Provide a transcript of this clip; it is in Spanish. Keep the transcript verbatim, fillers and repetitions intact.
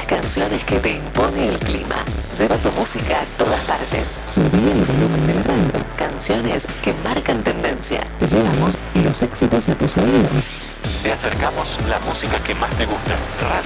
Las canciones que te impone el clima. Lleva tu música a todas partes. Subí el volumen de la radio. Canciones que marcan tendencia. Te llevamos los éxitos a tus oídos. Te acercamos la música que más te gusta. Radio